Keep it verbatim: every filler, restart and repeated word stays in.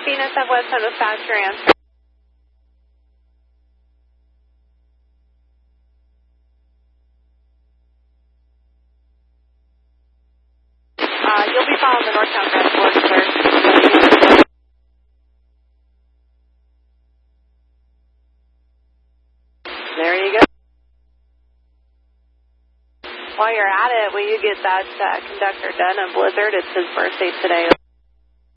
Phoenix Southwest Sun Dispatch, your answer. Uh, you'll be following the northbound transport, sir. There you go. While you're at it, will you get that uh, conductor done a blizzard? It's his birthday today.